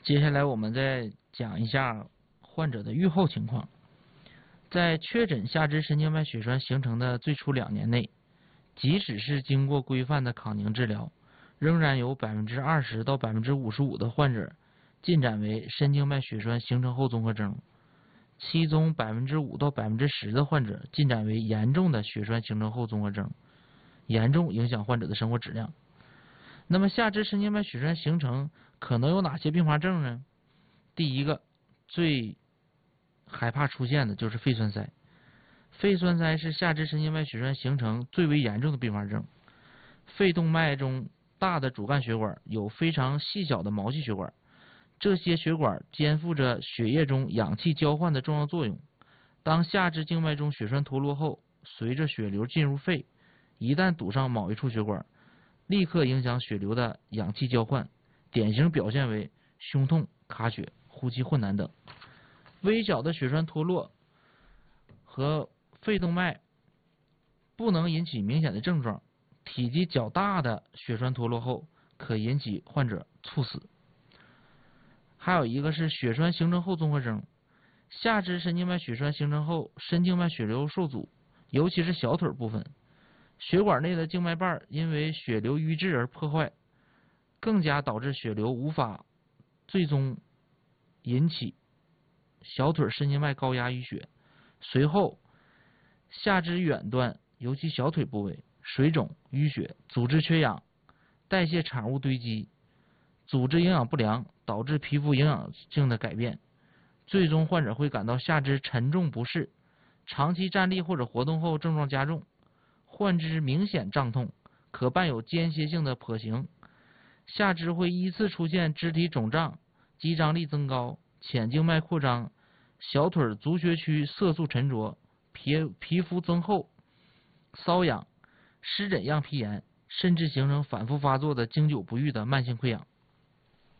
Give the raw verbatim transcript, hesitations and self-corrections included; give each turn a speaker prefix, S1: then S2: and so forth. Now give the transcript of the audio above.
S1: 接下来我们再讲一下患者的预后情况。在确诊下肢神经脉血栓形成的最初两年内，即使是经过规范的康宁治疗，仍然有百分之二十到百分之五十五的患者进展为神经脉血栓形成后综合征，其中百分之五到百分之十的患者进展为严重的血栓形成后综合征，严重影响患者的生活质量。那么下肢神经脉血栓形成可能有哪些并发症呢？第一个，最害怕出现的就是肺栓塞。肺栓塞是下肢神经脉血栓形成最为严重的并发症。肺动脉中大的主干血管有非常细小的毛细血管，这些血管肩负着血液中氧气交换的重要作用。当下肢静脉中血栓脱落后，随着血流进入肺，一旦堵上某一处血管，立刻影响血流的氧气交换，典型表现为胸痛、卡血、呼吸困难等。微小的血栓脱落和肺动脉不能引起明显的症状，体积较大的血栓脱落后可引起患者猝死。还有一个是血栓形成后综合征。下肢神经脉血栓形成后，深静脉血流受阻，尤其是小腿部分，血管内的静脉瓣因为血流淤滞而破坏，更加导致血流无法最终引起小腿深静脉高压淤血。随后下肢远端，尤其小腿部位水肿、淤血、组织缺氧、代谢产物堆积、组织营养不良，导致皮肤营养性的改变，最终患者会感到下肢沉重不适，长期站立或者活动后症状加重，患肢明显胀痛，可伴有间歇性的跛行，下肢会依次出现肢体肿胀、肌张力增高、浅静脉扩张、小腿足穴区色素沉着、皮皮肤增厚、瘙痒、湿疹样皮炎，甚至形成反复发作的经久不愈的慢性溃疡。